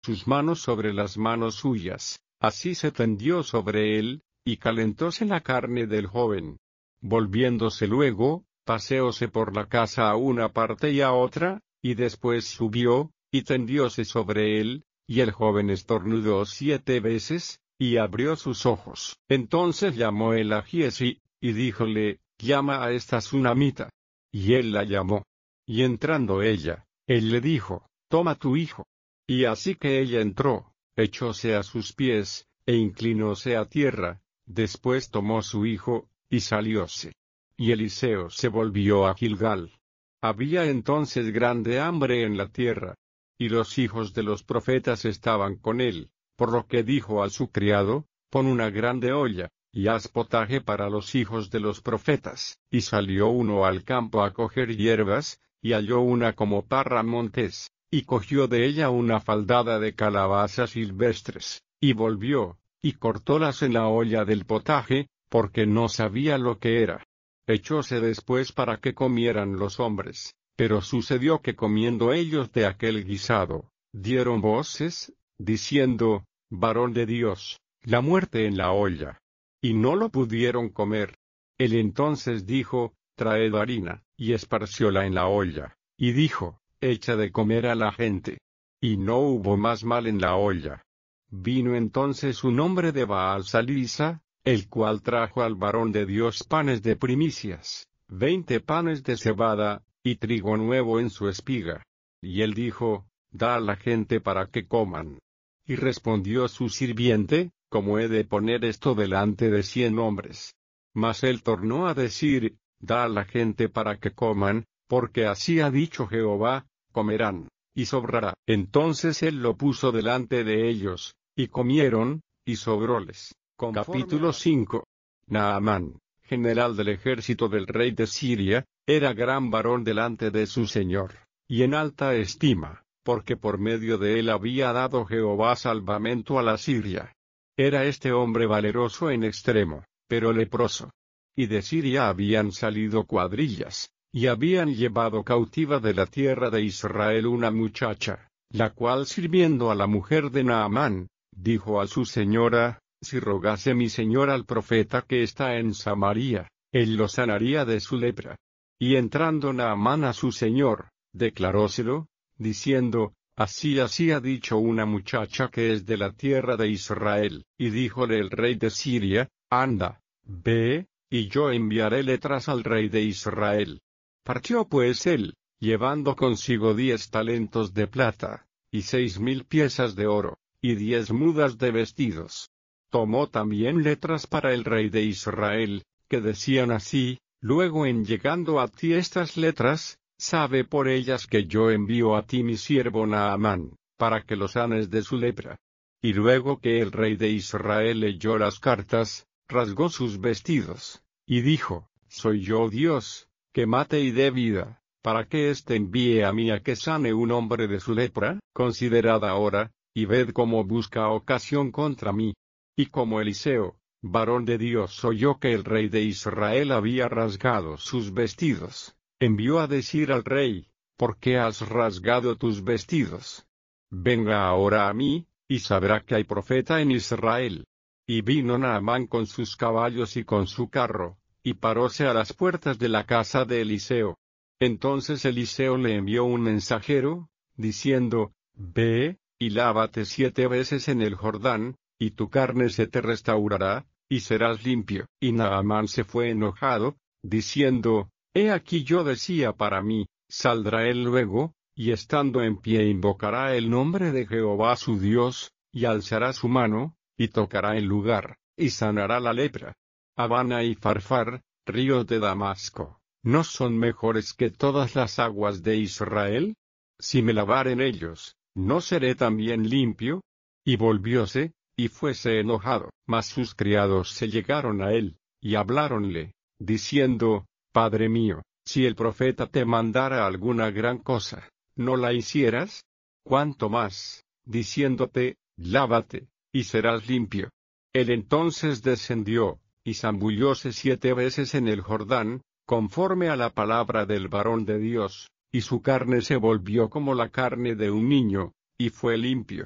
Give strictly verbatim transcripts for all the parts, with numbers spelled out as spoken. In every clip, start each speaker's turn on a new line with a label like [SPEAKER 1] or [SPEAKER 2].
[SPEAKER 1] sus manos sobre las manos suyas, así se tendió sobre él, y calentóse la carne del joven. Volviéndose luego, paseóse por la casa a una parte y a otra, y después subió, y tendióse sobre él, y el joven estornudó siete veces, y abrió sus ojos. Entonces llamó él a Giezi, y díjole, llama a esta tsunamita. Y él la llamó. Y entrando ella, él le dijo, toma tu hijo. Y así que ella entró, echóse a sus pies, e inclinóse a tierra, después tomó su hijo, y salióse. Y Eliseo se volvió a Gilgal. Había entonces grande hambre en la tierra, y los hijos de los profetas estaban con él, por lo que dijo a su criado, pon una grande olla, y haz potaje para los hijos de los profetas. Y salió uno al campo a coger hierbas, y halló una como parra montés, y cogió de ella una faldada de calabazas silvestres, y volvió, y cortólas en la olla del potaje, porque no sabía lo que era. Echóse después para que comieran los hombres, pero sucedió que comiendo ellos de aquel guisado, dieron voces, diciendo, varón de Dios, la muerte en la olla. Y no lo pudieron comer. Él entonces dijo, traed harina, y esparcióla en la olla, y dijo, echa de comer a la gente. Y no hubo más mal en la olla. Vino entonces un hombre de Baal Salisa, el cual trajo al varón de Dios panes de primicias, veinte panes de cebada, y trigo nuevo en su espiga. Y él dijo, da a la gente para que coman. Y respondió su sirviente, ¿cómo he de poner esto delante de cien hombres? Mas él tornó a decir, da a la gente para que coman, porque así ha dicho Jehová, comerán, y sobrará. Entonces él lo puso delante de ellos, y comieron, y sobróles. Capítulo cinco. Naamán, general del ejército del rey de Siria, era gran varón delante de su señor, y en alta estima, porque por medio de él había dado Jehová salvamento a la Siria. Era este hombre valeroso en extremo, pero leproso. Y de Siria habían salido cuadrillas, y habían llevado cautiva de la tierra de Israel una muchacha, la cual sirviendo a la mujer de Naamán, dijo a su señora, si rogase mi señor al profeta que está en Samaria, él lo sanaría de su lepra. Y entrando Naamán a su señor, declaróselo, diciendo, así así ha dicho una muchacha que es de la tierra de Israel. Y díjole el rey de Siria, anda, ve, y yo enviaré letras al rey de Israel. Partió pues él, llevando consigo diez talentos de plata, y seis mil piezas de oro, y diez mudas de vestidos. Tomó también letras para el rey de Israel, que decían así, luego en llegando a ti estas letras, sabe por ellas que yo envío a ti mi siervo Naamán, para que lo sanes de su lepra. Y luego que el rey de Israel leyó las cartas, rasgó sus vestidos, y dijo, soy yo Dios, que mate y dé vida, para que éste envíe a mí a que sane un hombre de su lepra. Considerad ahora, y ved cómo busca ocasión contra mí. Y como Eliseo, varón de Dios, oyó que el rey de Israel había rasgado sus vestidos, envió a decir al rey, ¿por qué has rasgado tus vestidos? Venga ahora a mí, y sabrá que hay profeta en Israel. Y vino Naamán con sus caballos y con su carro, y paróse a las puertas de la casa de Eliseo. Entonces Eliseo le envió un mensajero, diciendo, ve, y lávate siete veces en el Jordán, y tu carne se te restaurará, y serás limpio. Y Naamán se fue enojado, diciendo, he aquí yo decía para mí, saldrá él luego, y estando en pie invocará el nombre de Jehová su Dios, y alzará su mano, y tocará el lugar, y sanará la lepra. Habana y Farfar, ríos de Damasco, ¿no son mejores que todas las aguas de Israel? Si me lavar en ellos, ¿no seré también limpio? Y volvióse, y fuese enojado. Mas sus criados se llegaron a él, y habláronle, diciendo, Padre mío, si el profeta te mandara alguna gran cosa, ¿no la hicieras? ¿Cuánto más, diciéndote, lávate, y serás limpio? Él entonces descendió, y zambullóse siete veces en el Jordán, conforme a la palabra del varón de Dios, y su carne se volvió como la carne de un niño, y fue limpio.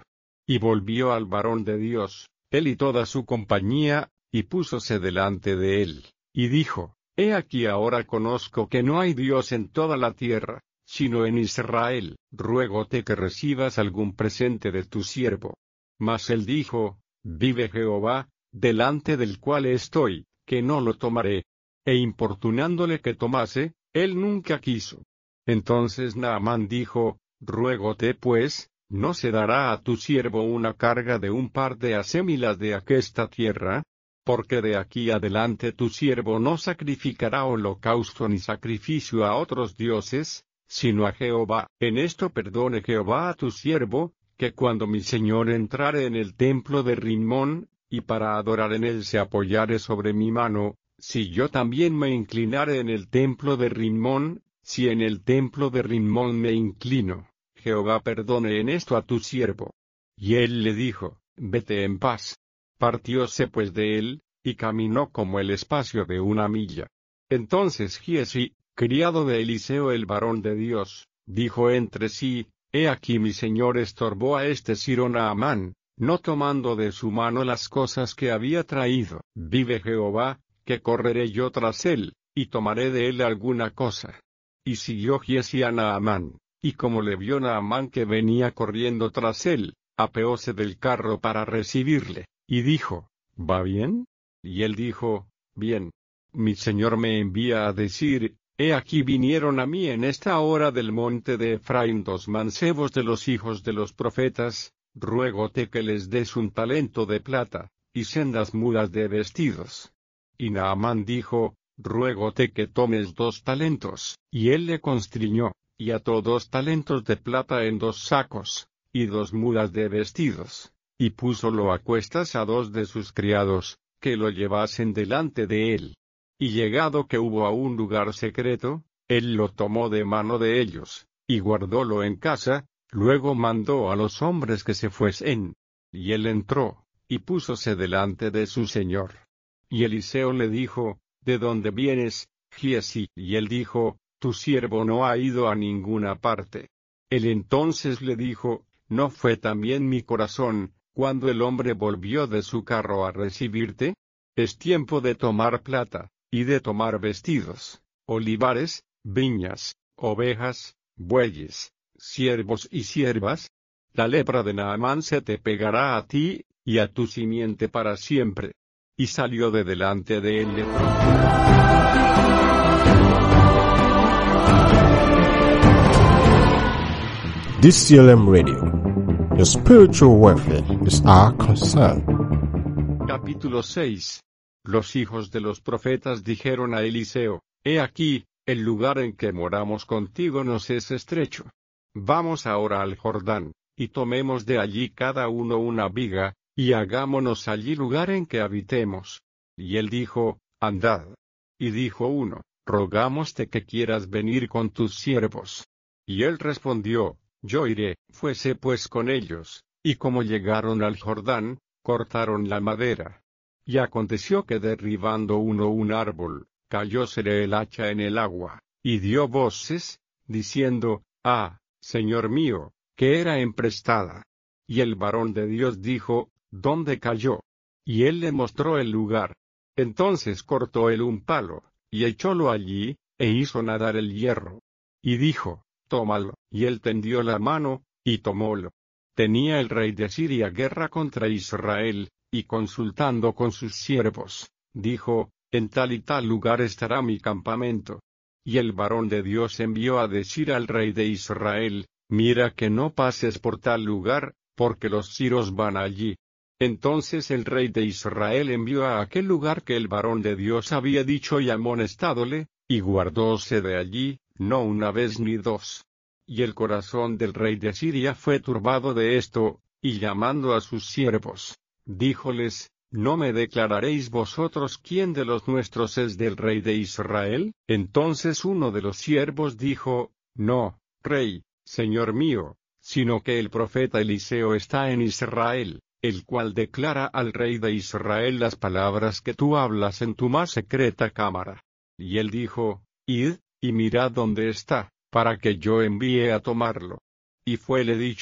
[SPEAKER 1] Y volvió al varón de Dios, él y toda su compañía, y púsose delante de él, y dijo, He aquí ahora conozco que no hay Dios en toda la tierra, sino en Israel, ruégote que recibas algún presente de tu siervo. Mas él dijo, Vive Jehová, delante del cual estoy, que no lo tomaré. E importunándole que tomase, él nunca quiso. Entonces Naamán dijo, Ruégote pues, ¿no se dará a tu siervo una carga de un par de acémilas de aquesta tierra? Porque de aquí adelante tu siervo no sacrificará holocausto ni sacrificio a otros dioses, sino a Jehová. En esto perdone Jehová a tu siervo, que cuando mi señor entrare en el templo de Rimón, y para adorar en él se apoyare sobre mi mano, si yo también me inclinare en el templo de Rimón, si en el templo de Rimón me inclino, Jehová perdone en esto a tu siervo. Y él le dijo, Vete en paz. Partióse pues de él, y caminó como el espacio de una milla. Entonces Giezi, criado de Eliseo el varón de Dios, dijo entre sí, He aquí mi señor estorbó a este Siro Naamán, no tomando de su mano las cosas que había traído. Vive Jehová, que correré yo tras él, y tomaré de él alguna cosa. Y siguió Giezi a Naamán, y como le vio Naamán que venía corriendo tras él, apeóse del carro para recibirle, y dijo, ¿Va bien? Y él dijo, Bien. Mi señor me envía a decir, He aquí vinieron a mí en esta hora del monte de Efraín dos mancebos de los hijos de los profetas, ruégote que les des un talento de plata, y sendas mudas de vestidos. Y Naamán dijo, Ruégote que tomes dos talentos, y él le constriñó, y ató dos talentos de plata en dos sacos, y dos mudas de vestidos, y púsolo a cuestas a dos de sus criados, que lo llevasen delante de él. Y llegado que hubo a un lugar secreto, él lo tomó de mano de ellos, y guardólo en casa, luego mandó a los hombres que se fuesen. Y él entró, y púsose delante de su señor. Y Eliseo le dijo, ¿De dónde vienes, Giezi? Y él dijo, Tu siervo no ha ido a ninguna parte. Él entonces le dijo, ¿No fue también mi corazón, cuando el hombre volvió de su carro a recibirte? Es tiempo de tomar plata, y de tomar vestidos, olivares, viñas, ovejas, bueyes, siervos y siervas. La lepra de Naamán se te pegará a ti, y a tu simiente para siempre. Y salió de delante de él leproso.
[SPEAKER 2] D C L M Radio. Your spiritual welfare is our concern.
[SPEAKER 1] Capítulo seis. Los hijos de los profetas dijeron a Eliseo, He aquí, el lugar en que moramos contigo nos es estrecho. Vamos ahora al Jordán, y tomemos de allí cada uno una viga, y hagámonos allí lugar en que habitemos. Y él dijo, Andad. Y dijo uno, Rogámoste que quieras venir con tus siervos. Y él respondió, Yo iré. Fuese pues con ellos, y como llegaron al Jordán, cortaron la madera. Y aconteció que derribando uno un árbol, cayósele el hacha en el agua, y dio voces, diciendo, Ah, Señor mío, que era emprestada. Y el varón de Dios dijo, ¿Dónde cayó? Y él le mostró el lugar. Entonces cortó él un palo, y echólo allí, e hizo nadar el hierro. Y dijo, Tómalo. Y él tendió la mano, y tomólo. Tenía el rey de Siria guerra contra Israel, y consultando con sus siervos, dijo, En tal y tal lugar estará mi campamento. Y el varón de Dios envió a decir al rey de Israel, Mira que no pases por tal lugar, porque los siros van allí. Entonces el rey de Israel envió a aquel lugar que el varón de Dios había dicho y amonestádole, y guardóse de allí, no una vez ni dos. Y el corazón del rey de Siria fue turbado de esto, y llamando a sus siervos, díjoles, ¿No me declararéis vosotros quién de los nuestros es del rey de Israel? Entonces uno de los siervos dijo, No, rey, señor mío, sino que el profeta Eliseo está en Israel, el cual declara al rey de Israel las palabras que tú hablas en tu más secreta cámara. Y él dijo, Id, y mirad dónde está, para que yo envíe a tomarlo. Y fuele dicho,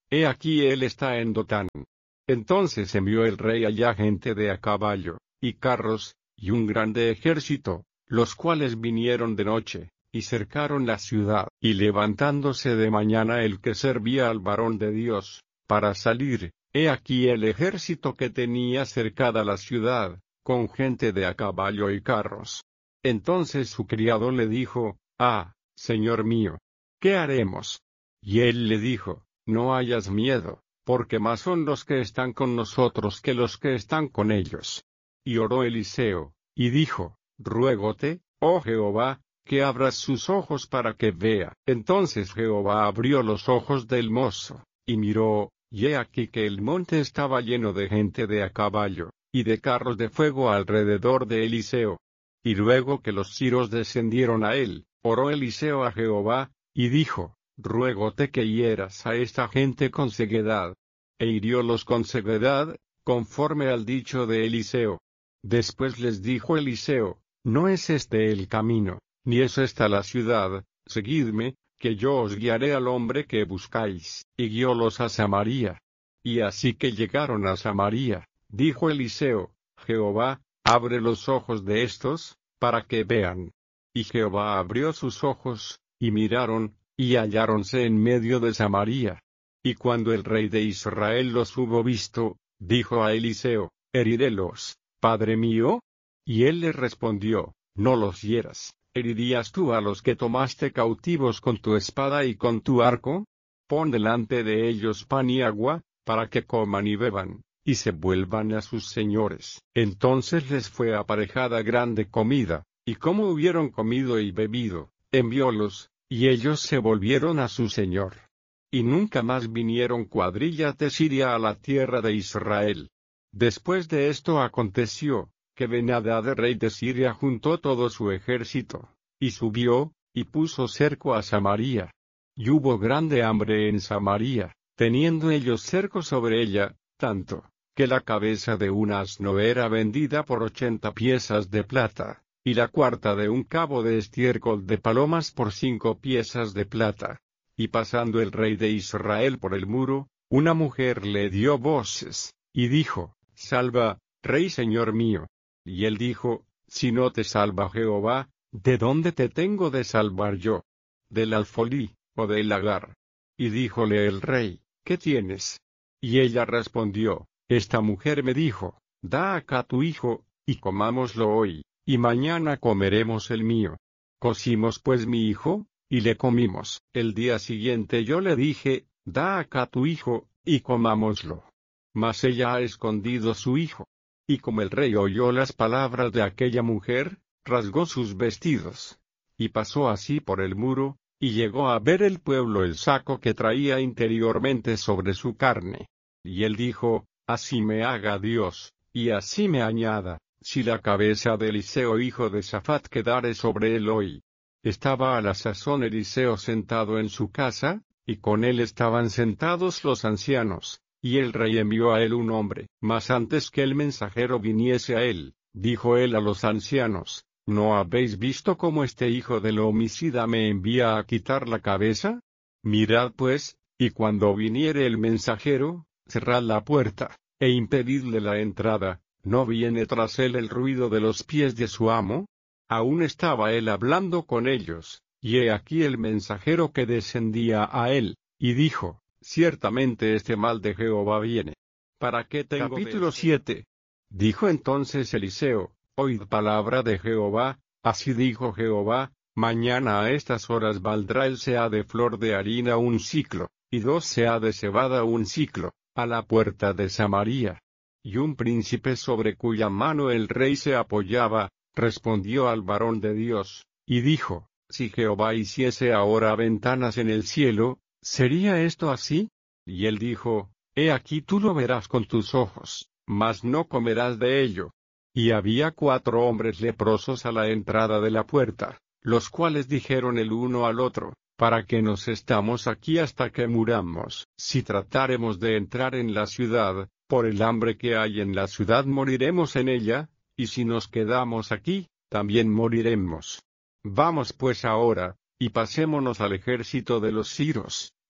[SPEAKER 1] he aquí él está en Dotán. Entonces envió el rey allá gente de a caballo, y carros, y un grande ejército, los cuales vinieron de noche, y cercaron la ciudad. Y levantándose de mañana el que servía al varón de Dios, para salir, he aquí el ejército que tenía cercada la ciudad, con gente de a caballo y carros. Entonces su criado le dijo, ah, señor mío, ¿qué haremos? Y él le dijo, no hayas miedo, porque más son los que están con nosotros que los que están con ellos. Y oró Eliseo, y dijo, ruégote, oh Jehová, que abras sus ojos para que vea. Entonces Jehová abrió los ojos del mozo, y miró, y he aquí que el monte estaba lleno de gente de a caballo, y de carros de fuego alrededor de Eliseo. Y luego que los siros descendieron a él, oró Eliseo a Jehová, y dijo, ruégote que hieras a esta gente con ceguedad. E hiriólos con ceguedad, conforme al dicho de Eliseo. Después les dijo Eliseo, no es este el camino, ni es esta la ciudad, seguidme, que yo os guiaré al hombre que buscáis. Y guiólos a Samaria. Y así que llegaron a Samaria, dijo Eliseo, Jehová, abre los ojos de estos, para que vean. Y Jehová abrió sus ojos, y miraron, y halláronse en medio de Samaria. Y cuando el rey de Israel los hubo visto, dijo a Eliseo, herirélos, padre mío. Y él le respondió, no los hieras, ¿herirías tú a los que tomaste cautivos con tu espada y con tu arco? Pon delante de ellos pan y agua, para que coman y beban, y se vuelvan a sus señores. Entonces les fue aparejada grande comida, y como hubieron comido y bebido, enviólos, y ellos se volvieron a su señor. Y nunca más vinieron cuadrillas de Siria a la tierra de Israel. Después de esto aconteció, que Ben-Hadad rey de Siria juntó todo su ejército, y subió, y puso cerco a Samaria. Y hubo grande hambre en Samaria, teniendo ellos cerco sobre ella, tanto, que la cabeza de un asno era vendida por ochenta piezas de plata, y la cuarta de un cabo de estiércol de palomas por cinco piezas de plata. Y pasando el rey de Israel por el muro, una mujer le dio voces, y dijo, salva, rey señor mío. Y él dijo, si no te salva Jehová, ¿de dónde te tengo de salvar yo? ¿Del alfolí, o del lagar? Y díjole el rey, ¿qué tienes? Y ella respondió, esta mujer me dijo, da acá tu hijo, y comámoslo hoy, y mañana comeremos el mío. Cocimos pues mi hijo, y le comimos. El día siguiente yo le dije, da acá tu hijo, y comámoslo. Mas ella ha escondido su hijo. Y como el rey oyó las palabras de aquella mujer, rasgó sus vestidos. Y pasó así por el muro, y llegó a ver el pueblo el saco que traía interiormente sobre su carne. Y él dijo, así me haga Dios, y así me añada, si la cabeza de Eliseo hijo de Safat quedare sobre él hoy. Estaba a la sazón Eliseo sentado en su casa, y con él estaban sentados los ancianos, y el rey envió a él un hombre. Mas antes que el mensajero viniese a él, dijo él a los ancianos, ¿no habéis visto cómo este hijo del homicida me envía a quitar la cabeza? Mirad pues, y cuando viniere el mensajero, cerrad la puerta, e impedidle la entrada, ¿no viene tras él el ruido de los pies de su amo? Aún estaba él hablando con ellos, y he aquí el mensajero que descendía a él, y dijo, ciertamente este mal de Jehová viene. ¿Para qué tengo Capítulo siete. Dijo entonces Eliseo, oíd palabra de Jehová, así dijo Jehová, mañana a estas horas valdrá el seah de flor de harina un siclo, y dos seah de cebada un siclo, a la puerta de Samaria. Y un príncipe sobre cuya mano el rey se apoyaba, respondió al varón de Dios, y dijo, si Jehová hiciese ahora ventanas en el cielo, ¿sería esto así? Y él dijo, he aquí tú lo verás con tus ojos, mas no comerás de ello. Y había cuatro hombres leprosos a la entrada de la puerta, los cuales dijeron el uno al otro, ¿para qué nos estamos aquí hasta que muramos? Si tratáremos de entrar en la ciudad, por el hambre que hay en la ciudad moriremos en ella, y si nos quedamos aquí, también moriremos. Vamos pues ahora, y pasémonos al ejército de los siros.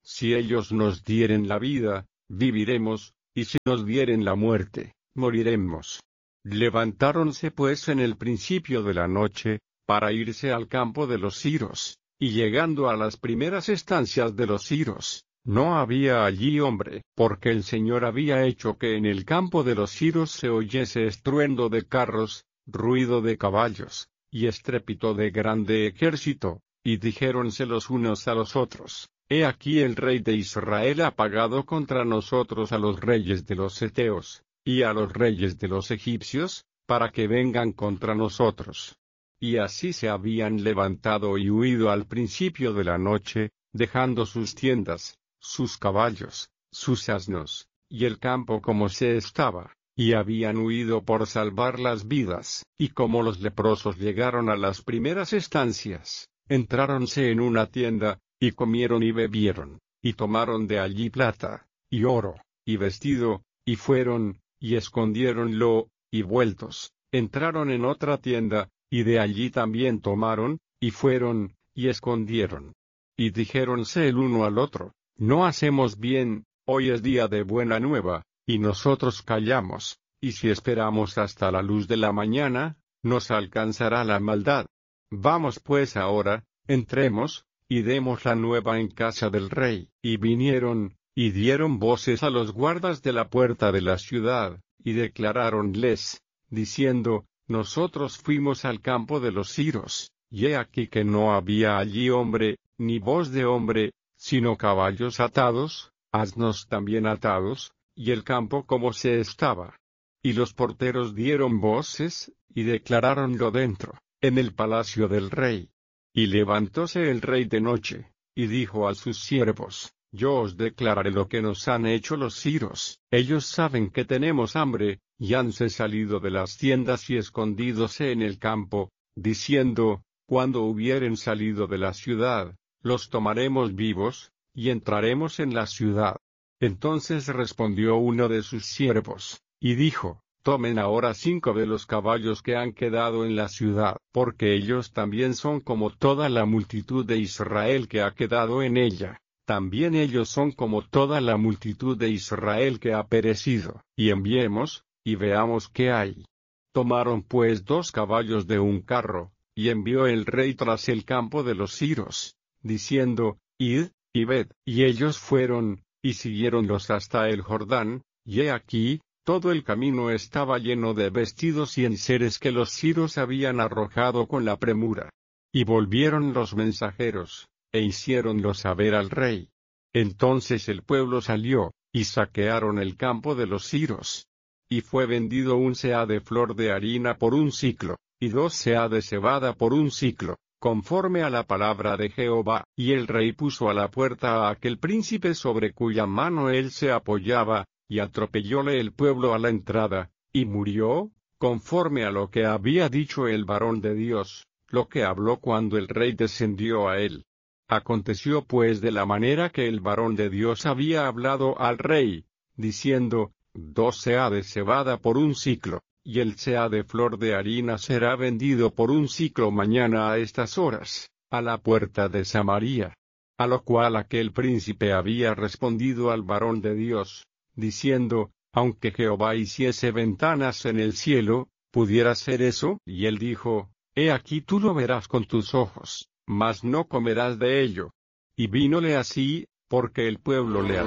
[SPEAKER 1] si ellos nos dieren la vida, viviremos, y si nos dieren la muerte, moriremos. Levantáronse pues en el principio de la noche, para irse al campo de los siros, y llegando a las primeras estancias de los siros, no había allí hombre, porque el Señor había hecho que en el campo de los siros se oyese estruendo de carros, ruido de caballos, y estrépito de grande ejército, y dijéronse los unos a los otros: He aquí el rey de Israel ha pagado contra nosotros a los reyes de los heteos, y a los reyes de los egipcios, para que vengan contra nosotros. Y así se habían levantado y huido al principio de la noche, dejando sus tiendas, sus caballos, sus asnos, y el campo como se estaba, y habían huido por salvar las vidas. Y como los leprosos llegaron a las primeras estancias, entráronse en una tienda, y comieron y bebieron, y tomaron de allí plata, y oro, y vestido, y fueron, y escondiéronlo, y vueltos, entraron en otra tienda, y de allí también tomaron, y fueron, y escondieron. Y dijéronse el uno al otro: No hacemos bien, hoy es día de buena nueva, y nosotros callamos, y si esperamos hasta la luz de la mañana, nos alcanzará la maldad. Vamos pues ahora, entremos, y demos la nueva en casa del rey. Y vinieron, y dieron voces a los guardas de la puerta de la ciudad, y declaráronles, diciendo: Nosotros fuimos al campo de los siros, y he aquí que no había allí hombre, ni voz de hombre, sino caballos atados, asnos también atados, y el campo como se estaba. Y los porteros dieron voces, y declaráronlo dentro, en el palacio del rey. Y levantóse el rey de noche, y dijo a sus siervos: Yo os declararé lo que nos han hecho los siros. Ellos saben que tenemos hambre, y hanse salido de las tiendas y escondídose en el campo, diciendo: Cuando hubieren salido de la ciudad, los tomaremos vivos, y entraremos en la ciudad. Entonces respondió uno de sus siervos, y dijo: Tomen ahora cinco de los caballos que han quedado en la ciudad, porque ellos también son como toda la multitud de Israel que ha quedado en ella. También ellos son como toda la multitud de Israel que ha perecido, y enviemos, y veamos qué hay. Tomaron pues dos caballos de un carro, y envió el rey tras el campo de los siros, diciendo: Id, y ved. Y ellos fueron, y siguiéronlos hasta el Jordán, y he aquí, todo el camino estaba lleno de vestidos y enseres que los siros habían arrojado con la premura. Y volvieron los mensajeros, e hiciéronlo saber al rey. Entonces el pueblo salió, y saquearon el campo de los siros. Y fue vendido un seah de flor de harina por un siclo, y dos seah de cebada por un siclo, conforme a la palabra de Jehová. Y el rey puso a la puerta a aquel príncipe sobre cuya mano él se apoyaba, y atropellóle el pueblo a la entrada, y murió, conforme a lo que había dicho el varón de Dios, lo que habló cuando el rey descendió a él. Aconteció pues de la manera que el varón de Dios había hablado al rey, diciendo: Dos seah de cebada por un siclo, y el seah de flor de harina será vendido por un siclo mañana a estas horas, a la puerta de Samaria. A lo cual aquel príncipe había respondido al varón de Dios, diciendo: Aunque Jehová hiciese ventanas en el cielo, ¿pudiera ser eso? Y él dijo: He aquí tú lo verás con tus ojos, mas no comerás de ello. Y vínole así, porque el pueblo le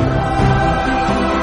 [SPEAKER 1] atropelló.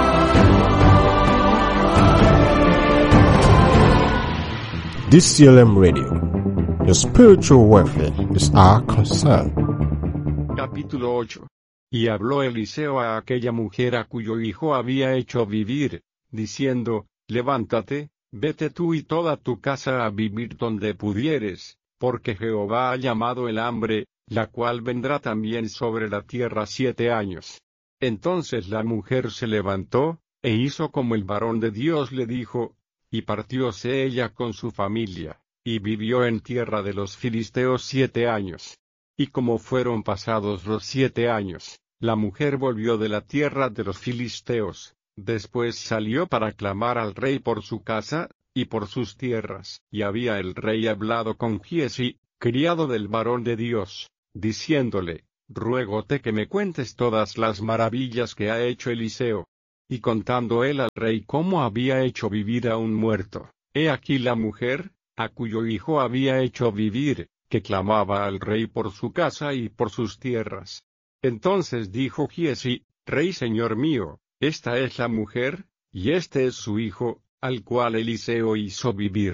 [SPEAKER 2] D C L M Radio. Your spiritual welfare is our concern.
[SPEAKER 1] Capítulo ocho. Y habló Eliseo a aquella mujer a cuyo hijo había hecho vivir, diciendo: Levántate, vete tú y toda tu casa a vivir donde pudieres, porque Jehová ha llamado el hambre, la cual vendrá también sobre la tierra siete años. Entonces la mujer se levantó, e hizo como el varón de Dios le dijo, y partióse ella con su familia, y vivió en tierra de los filisteos siete años. Y como fueron pasados los siete años, la mujer volvió de la tierra de los filisteos, después salió para clamar al rey por su casa, y por sus tierras. Y había el rey hablado con Giezi, criado del varón de Dios, diciéndole: ruégote que me cuentes todas las maravillas que ha hecho Eliseo. Y contando él al rey cómo había hecho vivir a un muerto, he aquí la mujer, a cuyo hijo había hecho vivir, que clamaba al rey por su casa y por sus tierras. Entonces dijo Giezi: Rey señor mío, esta es la mujer, y este es su hijo, al cual Eliseo hizo vivir.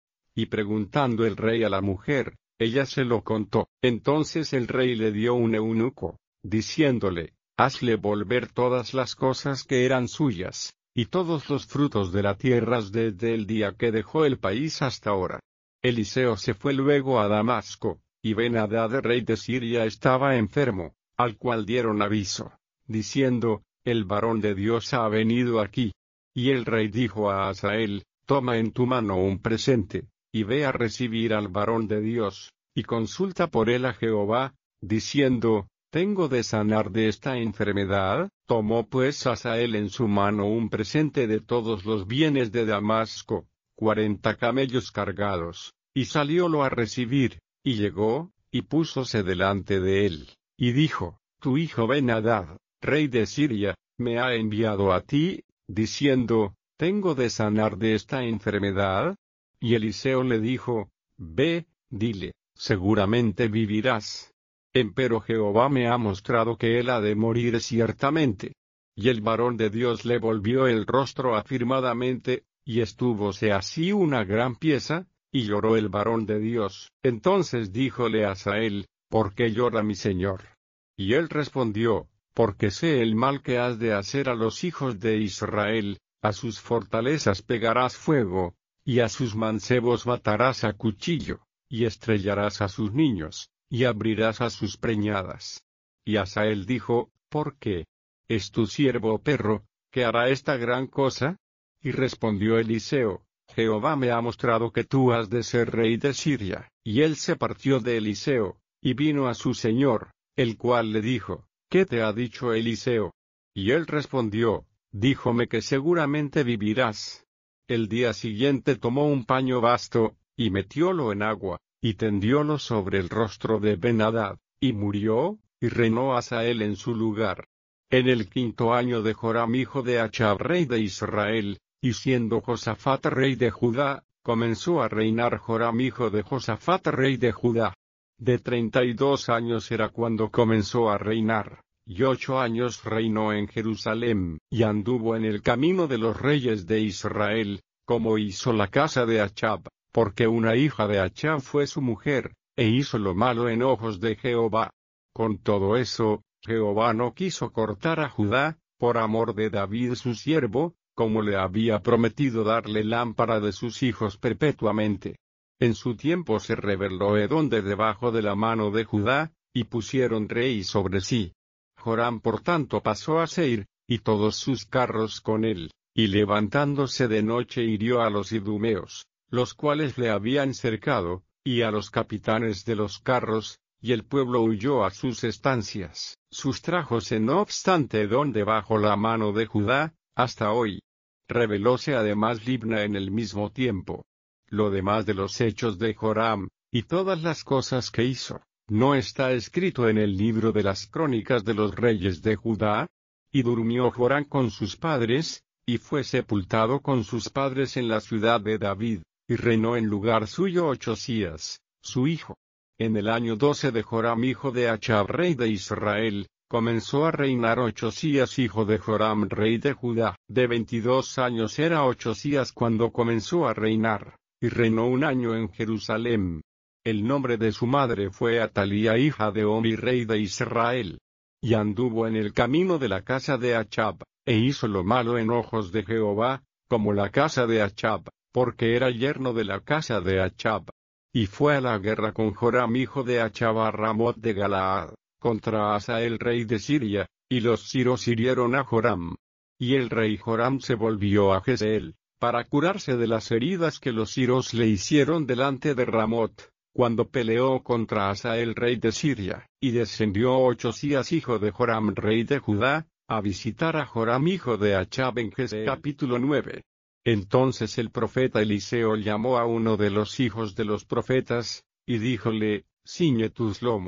[SPEAKER 1] Y preguntando el rey a la mujer, ella se lo contó. Entonces el rey le dio un eunuco, diciéndole: Hazle volver todas las cosas que eran suyas, y todos los frutos de la tierra desde el día que dejó el país hasta ahora. Eliseo se fue luego a Damasco, y Ben-Hadad rey de Siria estaba enfermo, al cual dieron aviso, diciendo: El varón de Dios ha venido aquí. Y el rey dijo a Hazael: Toma en tu mano un presente, y ve a recibir al varón de Dios, y consulta por él a Jehová, diciendo: ¿Tengo de sanar de esta enfermedad? Tomó pues Hazael en su mano un presente de todos los bienes de Damasco, cuarenta camellos cargados, y saliólo a recibir, y llegó, y púsose delante de él, y dijo: Tu hijo Ben-Hadad, rey de Siria, me ha enviado a ti, diciendo: ¿Tengo de sanar de esta enfermedad? Y Eliseo le dijo: Ve, dile, seguramente vivirás. Empero Jehová me ha mostrado que él ha de morir ciertamente. Y el varón de Dios le volvió el rostro afirmadamente, y estúvose así una gran pieza, y lloró el varón de Dios. Entonces díjole Hazael: ¿Por qué llora mi señor? Y él respondió: Porque sé el mal que has de hacer a los hijos de Israel, a sus fortalezas pegarás fuego, y a sus mancebos matarás a cuchillo, y estrellarás a sus niños, y abrirás a sus preñadas. Y Hazael dijo: ¿Por qué? ¿Es tu siervo perro, que hará esta gran cosa? Y respondió Eliseo: Jehová me ha mostrado que tú has de ser rey de Siria. Y él se partió de Eliseo, y vino a su señor, el cual le dijo: ¿Qué te ha dicho Eliseo? Y él respondió: Díjome que seguramente vivirás. El día siguiente tomó un paño vasto, y metiólo en agua, y tendiólo sobre el rostro de Ben-Hadad, y murió, y reinó Hazael en su lugar. En el quinto año de Joram hijo de Achab rey de Israel, y siendo Josafat rey de Judá, comenzó a reinar Joram hijo de Josafat rey de Judá. De treinta y dos años era cuando comenzó a reinar, y ocho años reinó en Jerusalén, y anduvo en el camino de los reyes de Israel, como hizo la casa de Achab, porque una hija de Achab fue su mujer, e hizo lo malo en ojos de Jehová. Con todo eso, Jehová no quiso cortar a Judá, por amor de David su siervo, como le había prometido darle lámpara de sus hijos perpetuamente. En su tiempo se rebeló Edom de debajo de la mano de Judá, y pusieron rey sobre sí. Joram por tanto pasó a Seir, y todos sus carros con él, y levantándose de noche hirió a los idumeos, los cuales le habían cercado, y a los capitanes de los carros, y el pueblo huyó a sus estancias. Sustrájose no obstante Edom debajo la mano de Judá, hasta hoy. Rebelóse además Libna en el mismo tiempo. Lo demás de los hechos de Joram, y todas las cosas que hizo, ¿no está escrito en el libro de las crónicas de los reyes de Judá? Y durmió Joram con sus padres, y fue sepultado con sus padres en la ciudad de David, y reinó en lugar suyo Ochzías, su hijo. En el año doce de Joram hijo de Achab rey de Israel, comenzó a reinar Ochzías hijo de Joram rey de Judá. De veintidós años era Ochzías cuando comenzó a reinar, y reinó un año en Jerusalén. El nombre de su madre fue Atalía hija de Omri rey de Israel. Y anduvo en el camino de la casa de Achab, e hizo lo malo en ojos de Jehová, como la casa de Achab, porque era yerno de la casa de Achab. Y fue a la guerra con Joram hijo de Achab a Ramot de Galaad, contra Hazael rey de Siria, y los siros hirieron a Joram. Y el rey Joram se volvió a Jezreel, para curarse de las heridas que los siros le hicieron delante de Ramot, cuando peleó contra Hazael rey de Siria. Y descendió Ochzías hijo de Joram rey de Judá, a visitar a Joram hijo de Achab en Jezreel. Capítulo nueve. Entonces el profeta Eliseo llamó a uno de los hijos de los profetas, y díjole: Ciñe tus lomos,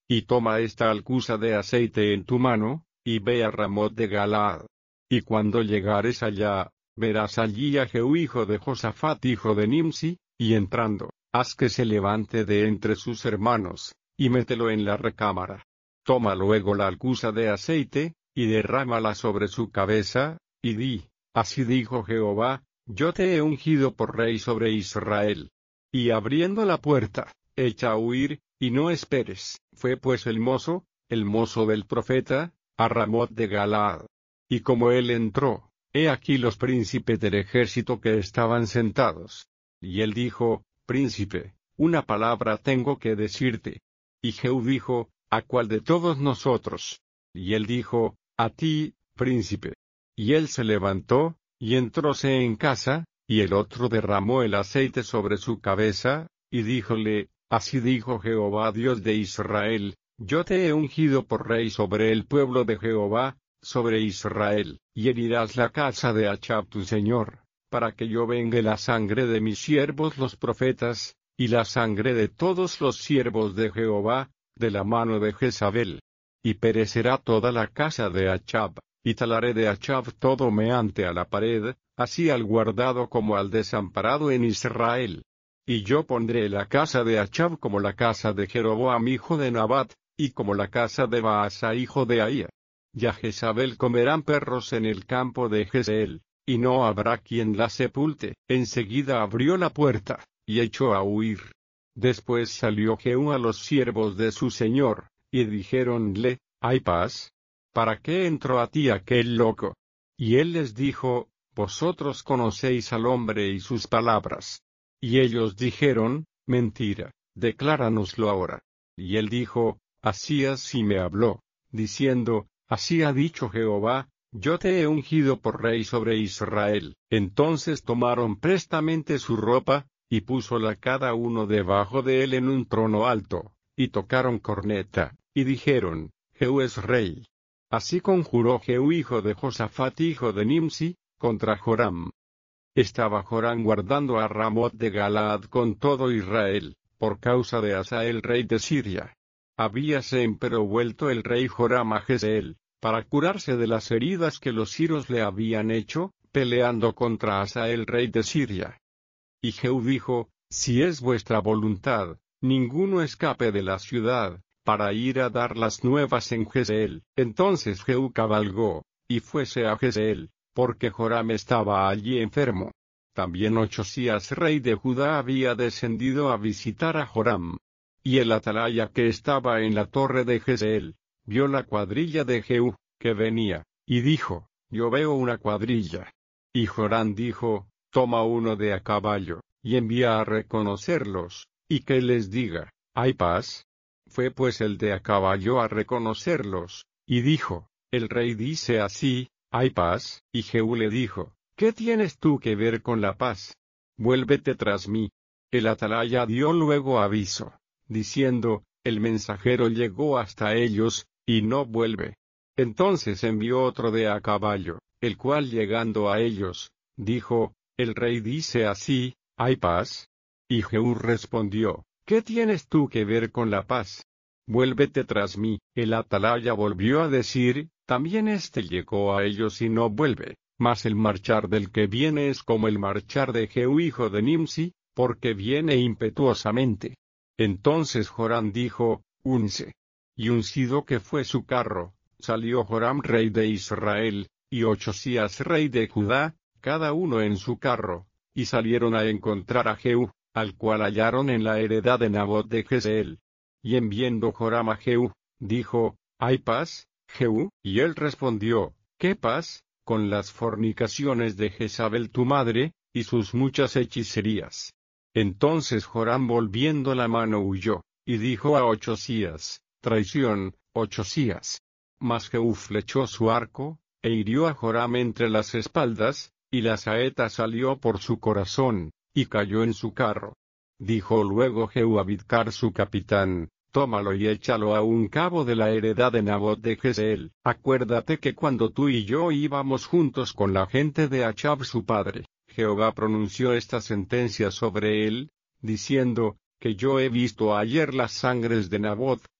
[SPEAKER 1] y toma esta alcuza de aceite en tu mano, y ve a Ramot de Galaad. Y cuando llegares allá, verás allí a Jehú hijo de Josafat hijo de Nimsi, y entrando, haz que se levante de entre sus hermanos, y mételo en la recámara. Toma luego la alcuza de aceite, y derrámala sobre su cabeza, y di, así dijo Jehová, yo te he ungido por rey sobre Israel. Y abriendo la puerta, echa a huir, y no esperes. Fue pues el mozo, el mozo del profeta, a Ramot de Galaad. Y como él entró, he aquí los príncipes del ejército que estaban sentados. Y él dijo, príncipe, una palabra tengo que decirte. Y Jehú dijo, ¿a cuál de todos nosotros? Y él dijo, a ti, príncipe. Y él se levantó, y entróse en casa, y el otro derramó el aceite sobre su cabeza, y díjole, así dijo Jehová Dios de Israel, yo te he ungido por rey sobre el pueblo de Jehová, sobre Israel, y herirás la casa de Achab tu señor, para que yo vengue la sangre de mis siervos los profetas, y la sangre de todos los siervos de Jehová, de la mano de Jezabel. Y perecerá toda la casa de Achab, y talaré de Achab todo meante a la pared, así al guardado como al desamparado en Israel. Y yo pondré la casa de Achab como la casa de Jeroboam hijo de Nabat, y como la casa de Baasa hijo de Ahía. Y a Jezabel comerán perros en el campo de Jezreel, y no habrá quien la sepulte. Enseguida abrió la puerta, y echó a huir. Después salió Jehú a los siervos de su señor, y dijéronle, ¿hay paz? ¿Para qué entró a ti aquel loco? Y él les dijo, vosotros conocéis al hombre y sus palabras. Y ellos dijeron, mentira, decláranoslo ahora. Y él dijo, así así me habló, diciendo, así ha dicho Jehová, yo te he ungido por rey sobre Israel. Entonces tomaron prestamente su ropa, y púsola cada uno debajo de él en un trono alto, y tocaron corneta, y dijeron, Jehú es rey. Así conjuró Jehú hijo de Josafat hijo de Nimsi, contra Joram. Estaba Joram guardando a Ramot de Galaad con todo Israel, por causa de Hazael rey de Siria. Habíase empero vuelto el rey Joram a Jezreel, para curarse de las heridas que los siros le habían hecho, peleando contra Hazael rey de Siria. Y Jehú dijo, si es vuestra voluntad, ninguno escape de la ciudad, para ir a dar las nuevas en Jezreel. Entonces Jehú cabalgó, y fuese a Jezreel, porque Joram estaba allí enfermo. También Ochzías rey de Judá había descendido a visitar a Joram. Y el atalaya que estaba en la torre de Jezreel, vio la cuadrilla de Jehú, que venía, y dijo, yo veo una cuadrilla. Y Joram dijo, toma uno de a caballo, y envía a reconocerlos, y que les diga, ¿hay paz? Fue pues el de a caballo a reconocerlos, y dijo, el rey dice así, ¿hay paz? Y Jehú le dijo, ¿qué tienes tú que ver con la paz? Vuélvete tras mí. El atalaya dio luego aviso, diciendo, el mensajero llegó hasta ellos, y no vuelve. Entonces envió otro de a caballo, el cual llegando a ellos, dijo, el rey dice así, ¿hay paz? Y Jehú respondió, ¿qué tienes tú que ver con la paz? Vuélvete tras mí. El atalaya volvió a decir, también éste llegó a ellos y no vuelve, mas el marchar del que viene es como el marchar de Jehú hijo de Nimsi, porque viene impetuosamente. Entonces Joram dijo, unce. Y uncido que fue su carro, salió Joram rey de Israel, y Ochzías rey de Judá, cada uno en su carro, y salieron a encontrar a Jehú, al cual hallaron en la heredad de Nabot de Jezreel. Y en viendo Joram a Jehú, dijo, ¿hay paz, Jehú? Y él respondió, ¿qué paz? Con las fornicaciones de Jezabel tu madre, y sus muchas hechicerías. Entonces Joram volviendo la mano huyó, y dijo a Ochzías, traición, Ochzías. Mas Jehú flechó su arco, e hirió a Joram entre las espaldas, y la saeta salió por su corazón, y cayó en su carro. Dijo luego Jehú a Bidkar su capitán, tómalo y échalo a un cabo de la heredad de Nabot de Jezreel. Acuérdate que cuando tú y yo íbamos juntos con la gente de Achab su padre, Jehová pronunció esta sentencia sobre él, diciendo, que yo he visto ayer las sangres de Nabot,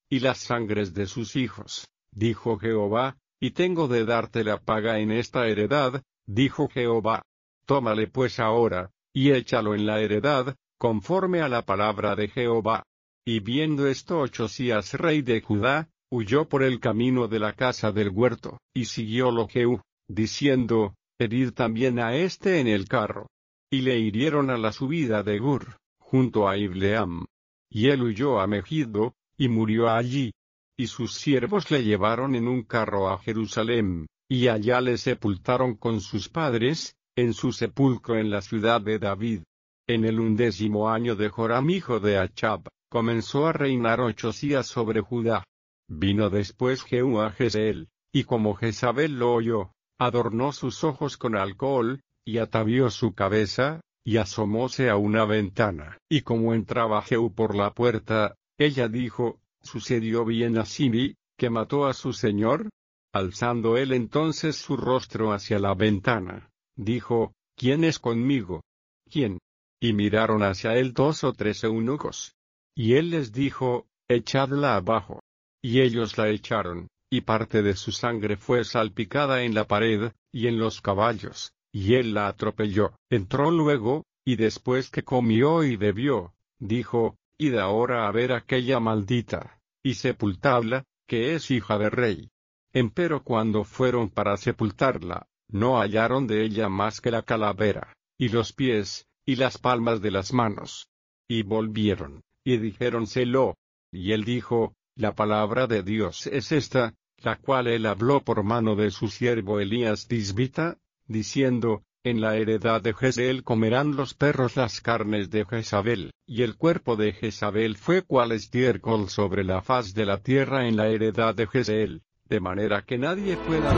[SPEAKER 1] y las sangres de sus hijos, dijo Jehová, y tengo de darte la paga en esta heredad, dijo Jehová. Tómale pues ahora, y échalo en la heredad, conforme a la palabra de Jehová. Y viendo esto Ochzías rey de Judá, huyó por el camino de la casa del huerto, y siguiólo Jehú, diciendo, herid también a este en el carro. Y le hirieron a la subida de Gur, junto a Ibleam. Y él huyó a Megiddo, y murió allí. Y sus siervos le llevaron en un carro a Jerusalén, y allá le sepultaron con sus padres, en su sepulcro en la ciudad de David. En el undécimo año de Joram hijo de Achab, comenzó a reinar Ochzías sobre Judá. Vino después Jehú a Jezreel, y como Jezabel lo oyó, adornó sus ojos con alcohol, y atavió su cabeza, y asomóse a una ventana. Y como entraba Jehú por la puerta, ella dijo, ¿sucedió bien a Sibi, que mató a su señor? Alzando él entonces su rostro hacia la ventana, dijo, ¿quién es conmigo? ¿Quién? Y miraron hacia él dos o tres eunucos. Y él les dijo, echadla abajo. Y ellos la echaron, y parte de su sangre fue salpicada en la pared, y en los caballos, y él la atropelló. Entró luego, y después que comió y bebió, dijo, id ahora a ver aquella maldita, y sepultadla, que es hija de rey. Empero cuando fueron para sepultarla, no hallaron de ella más que la calavera, y los pies, y las palmas de las manos. Y volvieron, y dijéronselo. Y él dijo, la palabra de Dios es esta, la cual él habló por mano de su siervo Elías Tisbita, diciendo, en la heredad de Jezreel comerán los perros las carnes de Jezabel, y el cuerpo de Jezabel fue cual estiércol sobre la faz de la tierra en la heredad de Jezreel, de manera que nadie pueda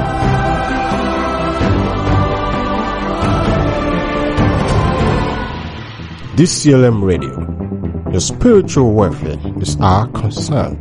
[SPEAKER 1] decir.
[SPEAKER 2] D C L M Radio. Your spiritual welfare is our concern.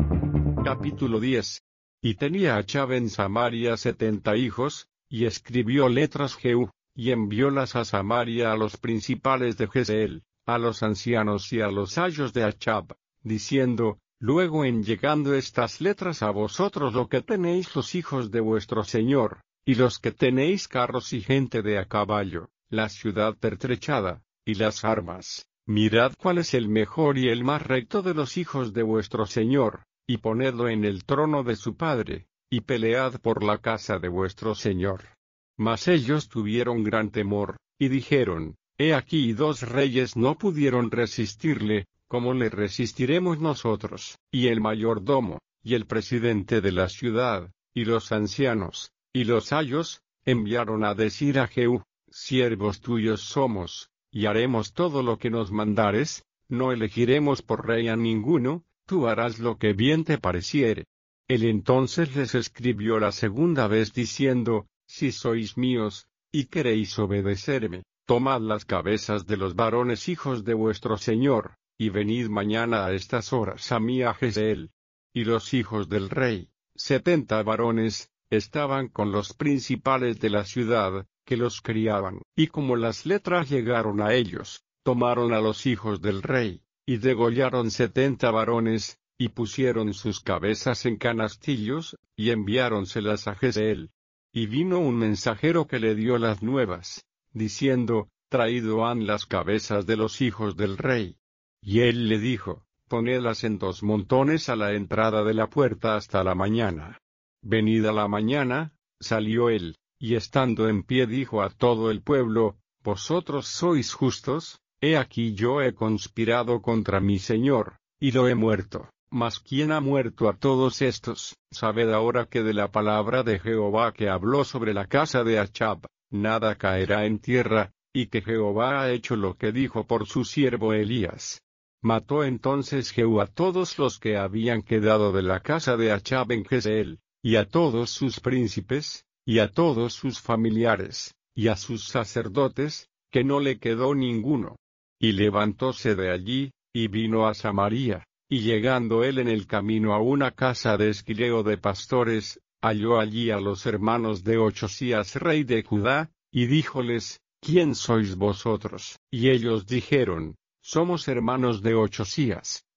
[SPEAKER 1] Capítulo diez. Y tenía Achab en Samaria setenta hijos, y escribió letras Jehú, y enviólas a Samaria a los principales de Jezreel, a los ancianos y a los ayos de Achab, diciendo, luego en llegando estas letras a vosotros lo que tenéis los hijos de vuestro señor, y los que tenéis carros y gente de a caballo, la ciudad pertrechada, y las armas, mirad cuál es el mejor y el más recto de los hijos de vuestro señor, y ponedlo en el trono de su padre, y pelead por la casa de vuestro señor. Mas ellos tuvieron gran temor, y dijeron, he aquí dos reyes no pudieron resistirle, ¿cómo le resistiremos nosotros? Y el mayordomo, y el presidente de la ciudad, y los ancianos, y los ayos, enviaron a decir a Jehú, siervos tuyos somos, y haremos todo lo que nos mandares, no elegiremos por rey a ninguno, tú harás lo que bien te pareciere. Él entonces les escribió la segunda vez diciendo, si sois míos, y queréis obedecerme, tomad las cabezas de los varones hijos de vuestro señor, y venid mañana a estas horas a mí a Jezreel. Y los hijos del rey, setenta varones, estaban con los principales de la ciudad, que los criaban. Y como las letras llegaron a ellos, tomaron a los hijos del rey, y degollaron setenta varones, y pusieron sus cabezas en canastillos, y enviáronselas a Jezreel. Y vino un mensajero que le dio las nuevas, diciendo, traído han las cabezas de los hijos del rey. Y él le dijo, ponedlas en dos montones a la entrada de la puerta hasta la mañana. Venida la mañana, salió él, y estando en pie dijo a todo el pueblo, vosotros sois justos, he aquí yo he conspirado contra mi señor, y lo he muerto. Mas ¿quién ha muerto a todos estos? Sabed ahora que de la palabra de Jehová que habló sobre la casa de Achab, nada caerá en tierra, y que Jehová ha hecho lo que dijo por su siervo Elías. Mató entonces Jehú a todos los que habían quedado de la casa de Achab en Jezreel, y a todos sus príncipes, y a todos sus familiares, y a sus sacerdotes, que no le quedó ninguno. Y levantóse de allí, y vino a Samaria. Y llegando él en el camino a una casa de esquileo de pastores, halló allí a los hermanos de Ochzías rey de Judá, y díjoles, ¿quién sois vosotros? Y ellos dijeron, somos hermanos de Ochzías,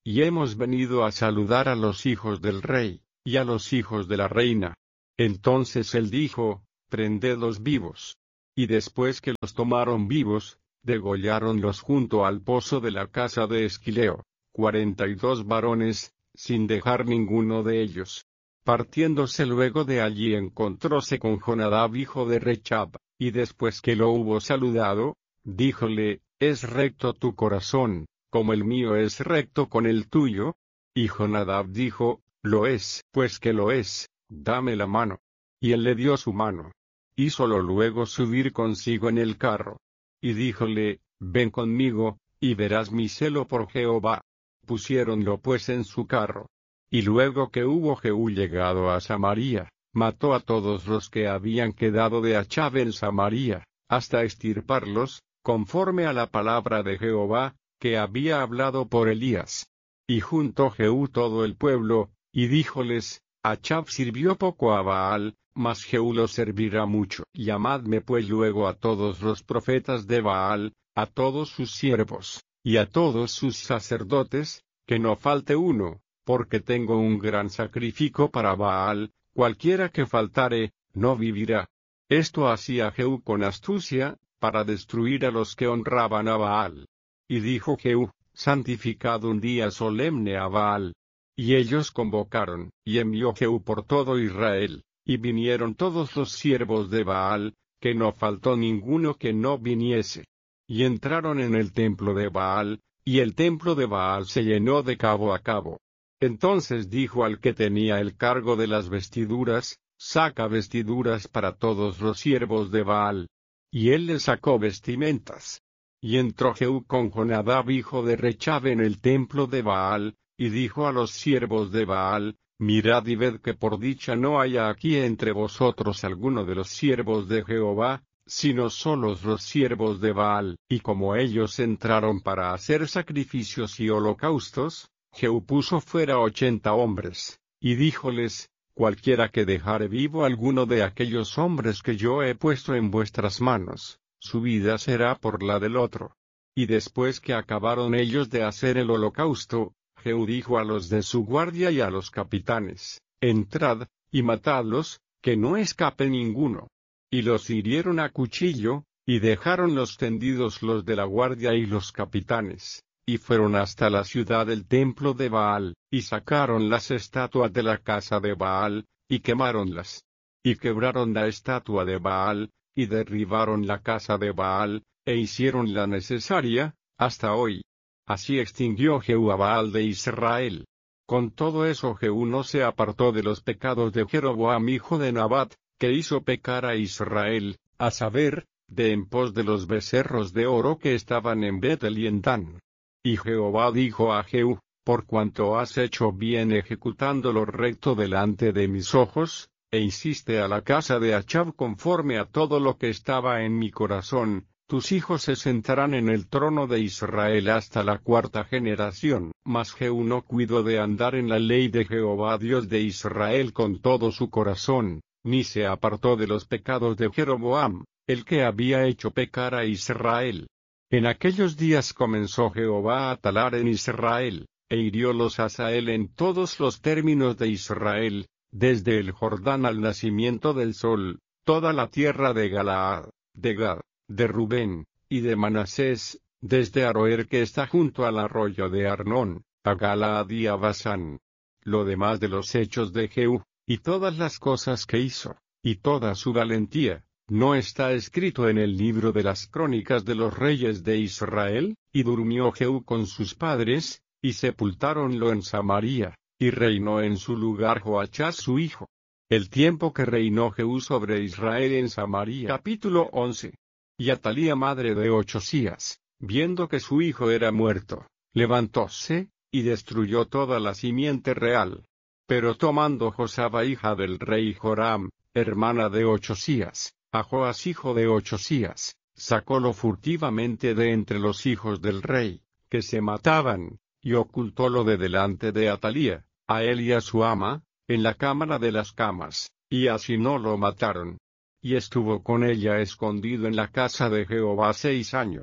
[SPEAKER 1] y hemos venido a saludar a los hijos del rey, y a los hijos de la reina. Entonces él dijo, prendedlos vivos. Y después que los tomaron vivos, degolláronlos junto al pozo de la casa de Esquileo, cuarenta y dos varones, sin dejar ninguno de ellos. Partiéndose luego de allí encontróse con Jonadab hijo de Rechab, y después que lo hubo saludado, díjole, ¿es recto tu corazón, como el mío es recto con el tuyo? Y Jonadab dijo, lo es, pues que lo es, dame la mano. Y él le dio su mano. Hízolo luego subir consigo en el carro. Y díjole, ven conmigo, y verás mi celo por Jehová. Pusiéronlo pues en su carro. Y luego que hubo Jehú llegado a Samaria, mató a todos los que habían quedado de Achab en Samaria, hasta extirparlos, conforme a la palabra de Jehová, que había hablado por Elías. Y juntó Jehú todo el pueblo, y díjoles, Achab sirvió poco a Baal, mas Jehú lo servirá mucho. Llamadme pues luego a todos los profetas de Baal, a todos sus siervos, y a todos sus sacerdotes, que no falte uno, porque tengo un gran sacrificio para Baal, cualquiera que faltare, no vivirá. Esto hacía Jehú con astucia, para destruir a los que honraban a Baal. Y dijo Jehú, santificad un día solemne a Baal. Y ellos convocaron, y envió Jehú por todo Israel, y vinieron todos los siervos de Baal, que no faltó ninguno que no viniese. Y entraron en el templo de Baal, y el templo de Baal se llenó de cabo a cabo. Entonces dijo al que tenía el cargo de las vestiduras, saca vestiduras para todos los siervos de Baal. Y él le sacó vestimentas. Y entró Jehú con Jonadab hijo de Rechab en el templo de Baal, y dijo a los siervos de Baal, mirad y ved que por dicha no haya aquí entre vosotros alguno de los siervos de Jehová, sino solos los siervos de Baal. Y como ellos entraron para hacer sacrificios y holocaustos, Jehú puso fuera ochenta hombres, y díjoles, cualquiera que dejare vivo alguno de aquellos hombres que yo he puesto en vuestras manos, su vida será por la del otro. Y después que acabaron ellos de hacer el holocausto, Jehú dijo a los de su guardia y a los capitanes, entrad, y matadlos, que no escape ninguno. Y los hirieron a cuchillo, y dejaron los tendidos los de la guardia y los capitanes, y fueron hasta la ciudad del templo de Baal, y sacaron las estatuas de la casa de Baal, y quemáronlas. Y quebraron la estatua de Baal, y derribaron la casa de Baal, e hicieron la necesaria, hasta hoy. Así extinguió Jehú a Baal de Israel. Con todo eso Jehú no se apartó de los pecados de Jeroboam hijo de Nabat, que hizo pecar a Israel, a saber, de en pos de los becerros de oro que estaban en Betel y en Dan. Y Jehová dijo a Jehú, por cuanto has hecho bien ejecutando lo recto delante de mis ojos, e hiciste a la casa de Achab conforme a todo lo que estaba en mi corazón, tus hijos se sentarán en el trono de Israel hasta la cuarta generación. Mas Jehú no cuidó de andar en la ley de Jehová Dios de Israel con todo su corazón, ni se apartó de los pecados de Jeroboam, el que había hecho pecar a Israel. En aquellos días comenzó Jehová a talar en Israel, e hiriólos a Hazael en todos los términos de Israel, desde el Jordán al nacimiento del sol, toda la tierra de Galaad, de Gad, de Rubén, y de Manasés, desde Aroer que está junto al arroyo de Arnón, a Galaad y a Basán. Lo demás de los hechos de Jehú, y todas las cosas que hizo, y toda su valentía, ¿no está escrito en el libro de las crónicas de los reyes de Israel? Y durmió Jehú con sus padres, y sepultáronlo en Samaria, y reinó en su lugar Joachaz su hijo. El tiempo que reinó Jehú sobre Israel en Samaria. Capítulo once. Y Atalía madre de Ochzías, viendo que su hijo era muerto, levantóse, y destruyó toda la simiente real. Pero tomando Josaba hija del rey Joram, hermana de Ochzías, a Joas hijo de Ochzías, sacólo furtivamente de entre los hijos del rey, que se mataban, y ocultólo de delante de Atalía, a él y a su ama, en la cámara de las camas, y así no lo mataron. Y estuvo con ella escondido en la casa de Jehová seis años,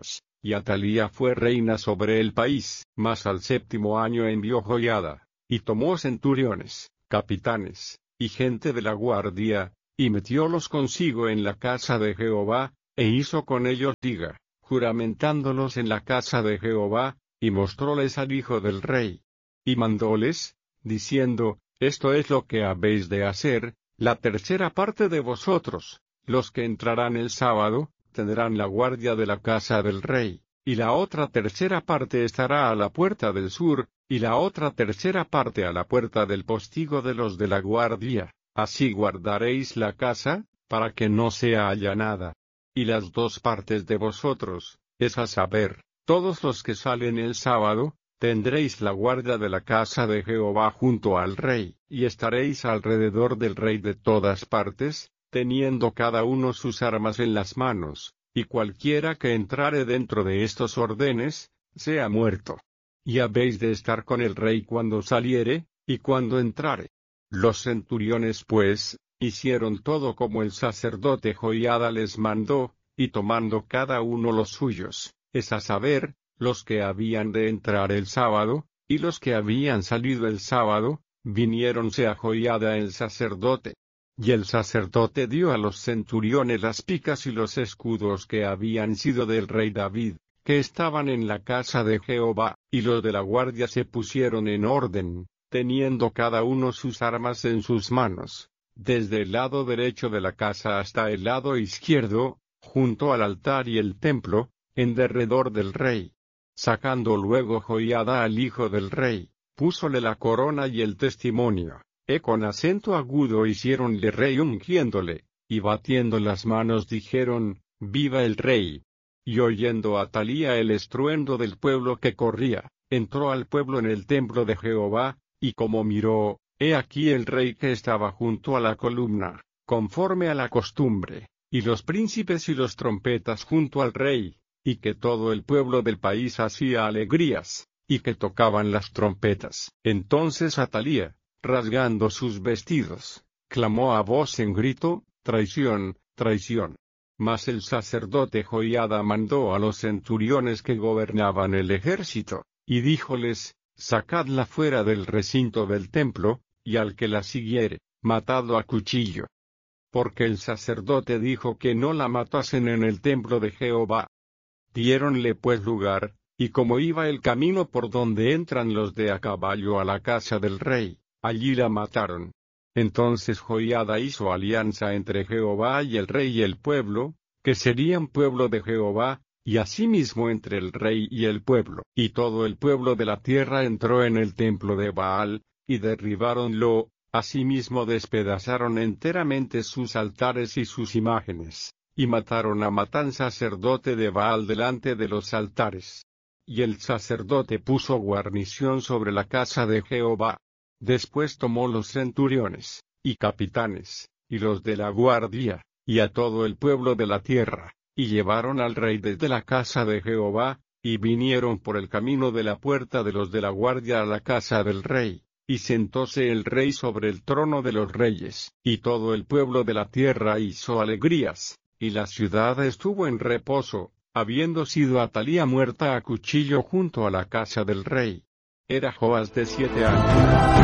[SPEAKER 1] y Atalía fue reina sobre el país. Mas al séptimo año envió Joiada, y tomó centuriones, capitanes, y gente de la guardia, y metiólos consigo en la casa de Jehová, e hizo con ellos liga, juramentándolos en la casa de Jehová, y mostróles al hijo del rey. Y mandóles, diciendo, esto es lo que habéis de hacer, la tercera parte de vosotros, los que entrarán el sábado, tendrán la guardia de la casa del rey, y la otra tercera parte estará a la puerta del sur, y la otra tercera parte a la puerta del postigo de los de la guardia, así guardaréis la casa, para que no sea allanada. Y las dos partes de vosotros, es a saber, todos los que salen el sábado, tendréis la guardia de la casa de Jehová junto al rey, y estaréis alrededor del rey de todas partes, teniendo cada uno sus armas en las manos, y cualquiera que entrare dentro de estos órdenes, sea muerto. Y habéis de estar con el rey cuando saliere, y cuando entrare. Los centuriones pues, hicieron todo como el sacerdote Joiada les mandó, y tomando cada uno los suyos, es a saber, los que habían de entrar el sábado, y los que habían salido el sábado, viniéronse a Joiada el sacerdote. Y el sacerdote dio a los centuriones las picas y los escudos que habían sido del rey David, que estaban en la casa de Jehová, y los de la guardia se pusieron en orden, teniendo cada uno sus armas en sus manos, desde el lado derecho de la casa hasta el lado izquierdo, junto al altar y el templo, en derredor del rey. Sacando luego Joiada al hijo del rey, púsole la corona y el testimonio, e con acento agudo hiciéronle rey ungiéndole, y batiendo las manos dijeron, viva el rey. Y oyendo Atalía el estruendo del pueblo que corría, entró al pueblo en el templo de Jehová, y como miró, he aquí el rey que estaba junto a la columna, conforme a la costumbre, y los príncipes y los trompetas junto al rey, y que todo el pueblo del país hacía alegrías, y que tocaban las trompetas. Entonces Atalía, rasgando sus vestidos, clamó a voz en grito, traición, traición. Mas el sacerdote Joiada mandó a los centuriones que gobernaban el ejército, y díjoles, sacadla fuera del recinto del templo, y al que la siguiere, matadlo a cuchillo. Porque el sacerdote dijo que no la matasen en el templo de Jehová. Diéronle pues lugar, y como iba el camino por donde entran los de a caballo a la casa del rey, allí la mataron. Entonces Joiada hizo alianza entre Jehová y el rey y el pueblo, que serían pueblo de Jehová, y asimismo entre el rey y el pueblo. Y todo el pueblo de la tierra entró en el templo de Baal, y derribáronlo, asimismo despedazaron enteramente sus altares y sus imágenes, y mataron a Matán sacerdote de Baal delante de los altares. Y el sacerdote puso guarnición sobre la casa de Jehová. Después tomó los centuriones, y capitanes, y los de la guardia, y a todo el pueblo de la tierra, y llevaron al rey desde la casa de Jehová, y vinieron por el camino de la puerta de los de la guardia a la casa del rey, y sentóse el rey sobre el trono de los reyes, y todo el pueblo de la tierra hizo alegrías, y la ciudad estuvo en reposo, habiendo sido Atalía muerta a cuchillo junto a la casa del rey. Era Joas de siete años.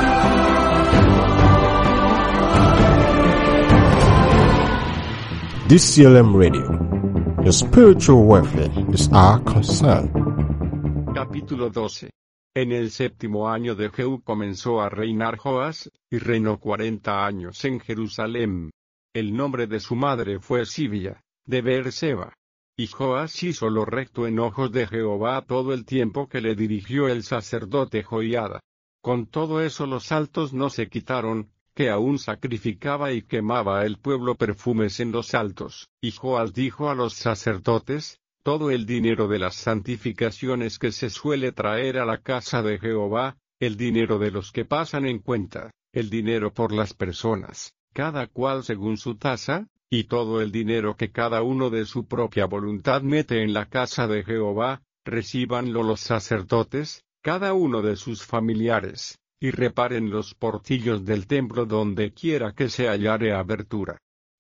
[SPEAKER 2] D C L M Radio. Your spiritual welfare is our concern.
[SPEAKER 1] Capítulo doce. En el séptimo año de Jehú comenzó a reinar Joas, y reinó cuarenta años en Jerusalén. El nombre de su madre fue Sibia, de Beerseba. Y Joas hizo lo recto en ojos de Jehová todo el tiempo que le dirigió el sacerdote Joiada. Con todo eso los altos no se quitaron, que aún sacrificaba y quemaba el pueblo perfumes en los altos. Y Joas dijo a los sacerdotes, todo el dinero de las santificaciones que se suele traer a la casa de Jehová, el dinero de los que pasan en cuenta, el dinero por las personas, cada cual según su tasa, y todo el dinero que cada uno de su propia voluntad mete en la casa de Jehová, recíbanlo los sacerdotes, cada uno de sus familiares, y reparen los portillos del templo donde quiera que se hallare abertura.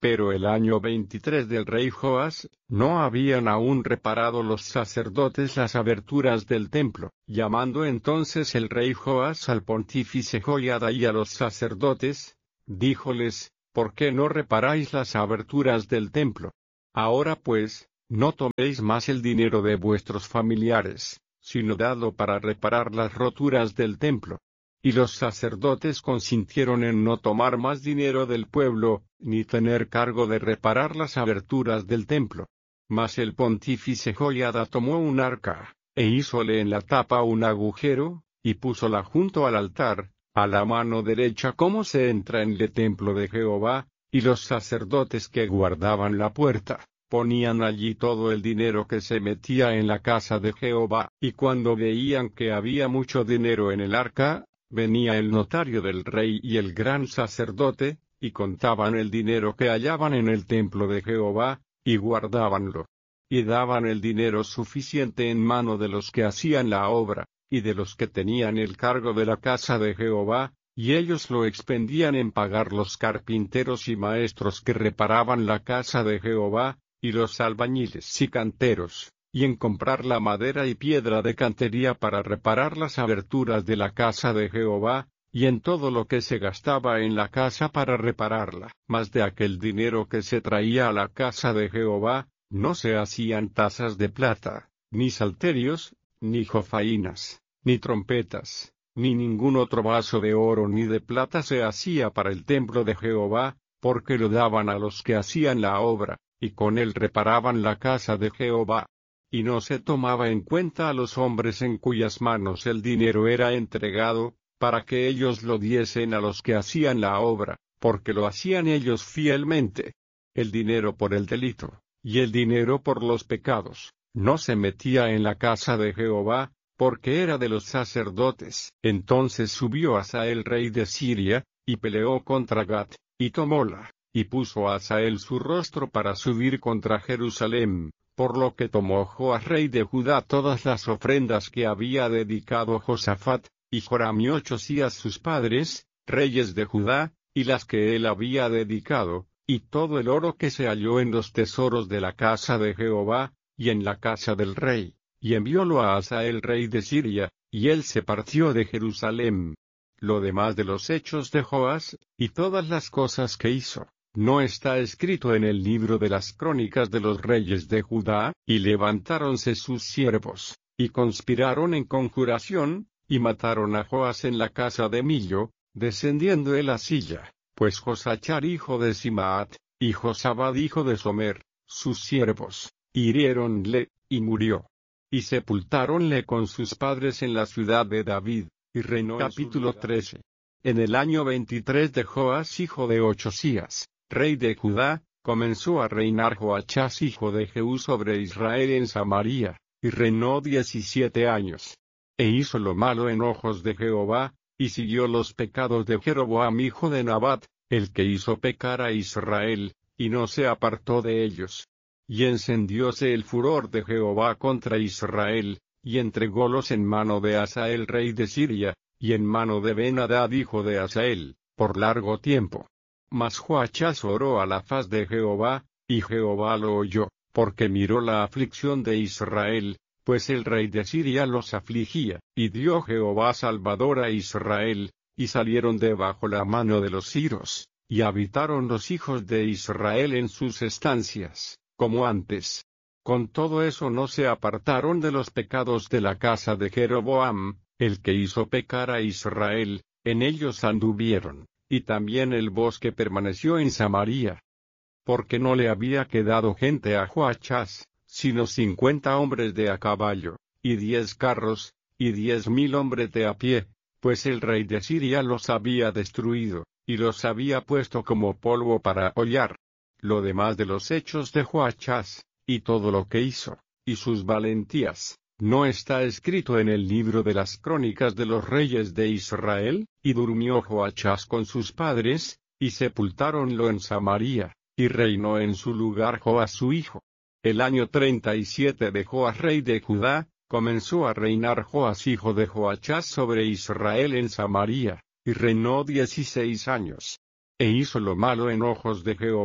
[SPEAKER 1] Pero el año veintitrés del rey Joas, no habían aún reparado los sacerdotes las aberturas del templo. Llamando entonces el rey Joas al pontífice Joiada y a los sacerdotes, díjoles: ¿Por qué no reparáis las aberturas del templo? Ahora pues, no toméis más el dinero de vuestros familiares, sino dadlo para reparar las roturas del templo. Y los sacerdotes consintieron en no tomar más dinero del pueblo, ni tener cargo de reparar las aberturas del templo. Mas el pontífice Joiada tomó un arca, e hízole en la tapa un agujero, y púsola junto al altar, a la mano derecha como se entra en el templo de Jehová, y los sacerdotes que guardaban la puerta ponían allí todo el dinero que se metía en la casa de Jehová. Y cuando veían que había mucho dinero en el arca, venía el notario del rey y el gran sacerdote, y contaban el dinero que hallaban en el templo de Jehová, y guardábanlo. Y daban el dinero suficiente en mano de los que hacían la obra, y de los que tenían el cargo de la casa de Jehová, y ellos lo expendían en pagar los carpinteros y maestros que reparaban la casa de Jehová, y los albañiles y canteros, y en comprar la madera y piedra de cantería para reparar las aberturas de la casa de Jehová, y en todo lo que se gastaba en la casa para repararla. Mas de aquel dinero que se traía a la casa de Jehová, no se hacían tazas de plata, ni salterios, ni jofainas, ni trompetas, ni ningún otro vaso de oro ni de plata se hacía para el templo de Jehová, porque lo daban a los que hacían la obra, y con él reparaban la casa de Jehová. Y no se tomaba en cuenta a los hombres en cuyas manos el dinero era entregado, para que ellos lo diesen a los que hacían la obra, porque lo hacían ellos fielmente. El dinero por el delito, y el dinero por los pecados, no se metía en la casa de Jehová, porque era de los sacerdotes. Entonces subió Hazael rey de Siria, y peleó contra Gat, y tomóla, y puso a Hazael su rostro para subir contra Jerusalén, por lo que tomó Joas rey de Judá todas las ofrendas que había dedicado Josafat, y Joram y Ochzías sus padres, reyes de Judá, y las que él había dedicado, y todo el oro que se halló en los tesoros de la casa de Jehová, y en la casa del rey, y enviólo a Hazael rey de Siria, y él se partió de Jerusalén. Lo demás de los hechos de Joas, y todas las cosas que hizo, ¿no está escrito en el libro de las crónicas de los reyes de Judá? Y levantáronse sus siervos, y conspiraron en conjuración, y mataron a Joas en la casa de Millo, descendiendo de la silla, pues Josachar hijo de Simaat, y Josabad hijo de Somer, sus siervos, hiriéronle, y murió. Y sepultáronle con sus padres en la ciudad de David, y reinó. Capítulo trece. En el año veintitrés de Joas hijo de Ochzías, rey de Judá, comenzó a reinar Joachás hijo de Jehú sobre Israel en Samaria, y reinó diecisiete años. E hizo lo malo en ojos de Jehová, y siguió los pecados de Jeroboam hijo de Nabat, el que hizo pecar a Israel, y no se apartó de ellos. Y encendióse el furor de Jehová contra Israel, y entrególos en mano de Hazael rey de Siria, y en mano de Ben-Hadad hijo de Hazael, por largo tiempo. Mas Joachás oró a la faz de Jehová, y Jehová lo oyó, porque miró la aflicción de Israel, pues el rey de Siria los afligía, y dio Jehová salvador a Israel, y salieron de bajo la mano de los siros, y habitaron los hijos de Israel en sus estancias, como antes. Con todo eso no se apartaron de los pecados de la casa de Jeroboam, el que hizo pecar a Israel, en ellos anduvieron, y también el bosque permaneció en Samaria. Porque no le había quedado gente a Joachás, sino cincuenta hombres de a caballo, y diez carros, y diez mil hombres de a pie, pues el rey de Siria los había destruido, y los había puesto como polvo para hollar. Lo demás de los hechos de Joachás, y todo lo que hizo, y sus valentías, ¿no está escrito en el libro de las crónicas de los reyes de Israel? Y durmió Joachás con sus padres, y sepultáronlo en Samaria, y reinó en su lugar Joas su hijo. El año treinta y siete de Joas rey de Judá, comenzó a reinar Joas hijo de Joachás sobre Israel en Samaria, y reinó dieciséis años. E hizo lo malo en ojos de Jehová,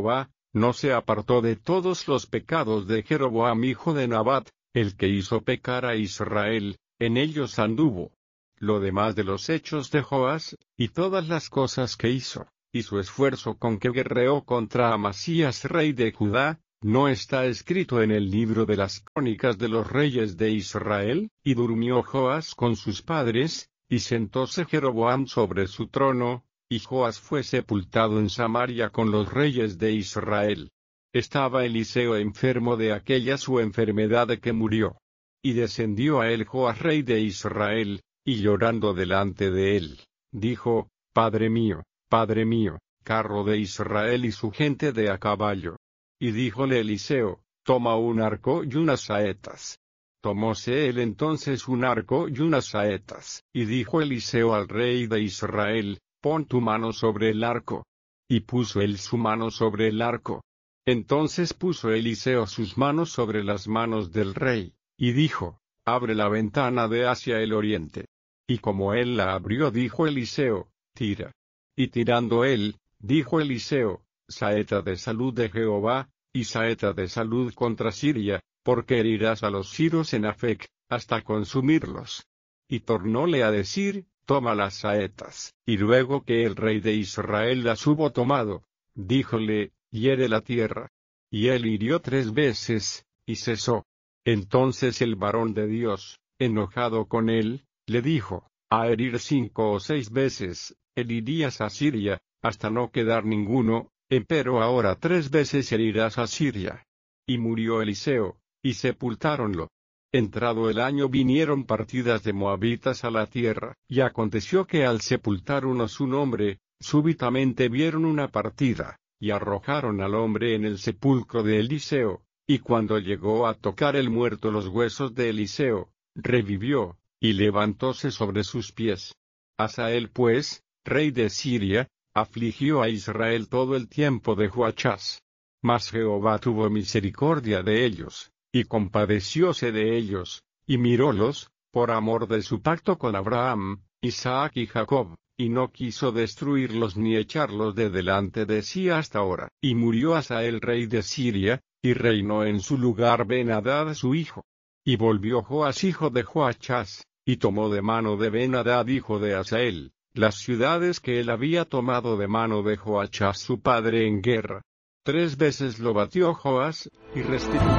[SPEAKER 1] no se apartó de todos los pecados de Jeroboam hijo de Nabat, el que hizo pecar a Israel, en ellos anduvo. Lo demás de los hechos de Joas, y todas las cosas que hizo, y su esfuerzo con que guerreó contra Amasías rey de Judá, ¿no está escrito en el libro de las crónicas de los reyes de Israel? Y durmió Joas con sus padres, y sentóse Jeroboam sobre su trono, y Joas fue sepultado en Samaria con los reyes de Israel. Estaba Eliseo enfermo de aquella su enfermedad de que murió. Y descendió a él Joas rey de Israel, y llorando delante de él, dijo, Padre mío, Padre mío, carro de Israel y su gente de a caballo. Y díjole Eliseo, toma un arco y unas saetas. Tomóse él entonces un arco y unas saetas, y dijo Eliseo al rey de Israel, pon tu mano sobre el arco. Y puso él su mano sobre el arco. Entonces puso Eliseo sus manos sobre las manos del rey, y dijo, abre la ventana de hacia el oriente. Y como él la abrió dijo Eliseo, tira. Y tirando él, dijo Eliseo, saeta de salud de Jehová, y saeta de salud contra Siria, porque herirás a los sirios en Afec, hasta consumirlos. Y tornóle a decir, toma las saetas. Y luego que el rey de Israel las hubo tomado, díjole, hiere la tierra. Y él hirió tres veces, y cesó. Entonces el varón de Dios, enojado con él, le dijo, a herir cinco o seis veces, herirías a Siria, hasta no quedar ninguno, empero ahora tres veces herirás a Siria. Y murió Eliseo, y sepultáronlo. Entrado el año vinieron partidas de moabitas a la tierra, y aconteció que al sepultar unos un hombre, súbitamente vieron una partida, y arrojaron al hombre en el sepulcro de Eliseo, y cuando llegó a tocar el muerto los huesos de Eliseo, revivió, y levantóse sobre sus pies. Hazael pues, rey de Siria, afligió a Israel todo el tiempo de Joachz. Mas Jehová tuvo misericordia de ellos, y compadecióse de ellos, y mirólos, por amor de su pacto con Abraham, Isaac y Jacob, y no quiso destruirlos ni echarlos de delante de sí hasta ahora. Y murió Hazael rey de Siria, y reinó en su lugar Ben-Hadad su hijo. Y volvió Joas hijo de Joachz, y tomó de mano de Ben-Hadad hijo de Hazael, las ciudades que él había tomado de mano de Joachz su padre en guerra. Tres veces lo batió Joas, y restituyó.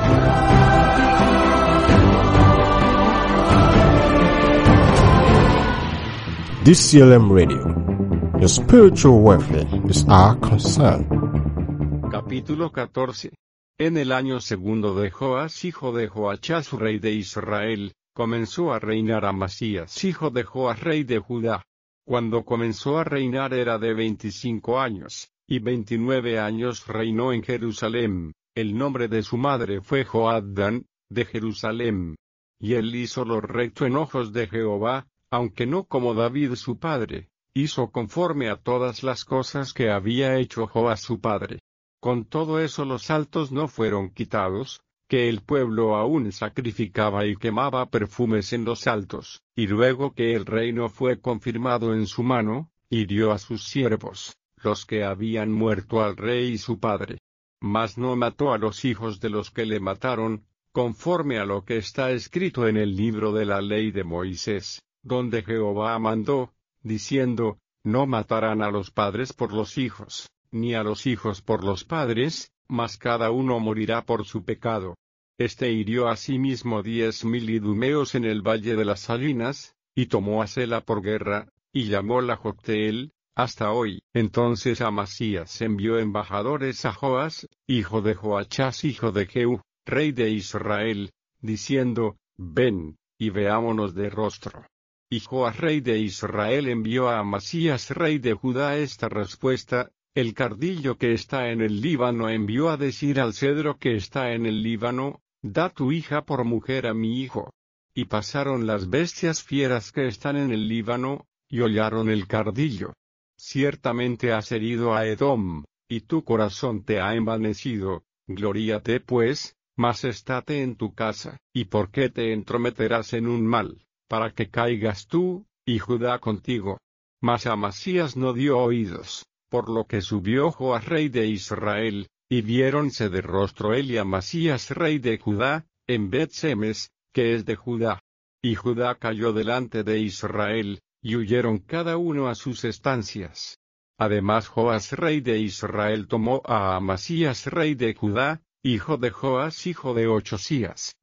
[SPEAKER 2] D C L M Radio. Your spiritual welfare is our concern.
[SPEAKER 1] Capítulo catorce. En el año segundo de Joas hijo de Joachz rey de Israel, comenzó a reinar Amasías hijo de Joas rey de Judá. Cuando comenzó a reinar era de veinticinco años, y veintinueve años reinó en Jerusalén. El nombre de su madre fue Joaddan, de Jerusalén. Y él hizo lo recto en ojos de Jehová, aunque no como David su padre, hizo conforme a todas las cosas que había hecho Joas su padre. Con todo eso los altos no fueron quitados, que el pueblo aún sacrificaba y quemaba perfumes en los altos, y luego que el reino fue confirmado en su mano, hirió a sus siervos, los que habían muerto al rey y su padre. Mas no mató a los hijos de los que le mataron, conforme a lo que está escrito en el libro de la ley de Moisés, donde Jehová mandó, diciendo, no matarán a los padres por los hijos, ni a los hijos por los padres, mas cada uno morirá por su pecado. Este hirió asimismo diez mil idumeos en el valle de las Salinas, y tomó a Sela por guerra, y llamóla Jocteel, hasta hoy. Entonces Amasías envió embajadores a Joas, hijo de Joachz hijo de Jehú, rey de Israel, diciendo, ven, y veámonos de rostro. Y Joas rey de Israel envió a Amasías rey de Judá esta respuesta, el cardillo que está en el Líbano envió a decir al cedro que está en el Líbano, da tu hija por mujer a mi hijo. Y pasaron las bestias fieras que están en el Líbano, y hollaron el cardillo. Ciertamente has herido a Edom, y tu corazón te ha envanecido, gloríate pues, mas estate en tu casa. ¿Y por qué te entrometerás en un mal, para que caigas tú, y Judá contigo? Mas Amasías no dio oídos, por lo que subió Joas rey de Israel, Y viéronse de rostro él y Amasías rey de Judá, en Bet-Semes, que es de Judá. Y Judá cayó delante de Israel, y huyeron cada uno a sus estancias. Además Joas rey de Israel tomó a Amasías rey de Judá, hijo de Joas hijo de Ochzías,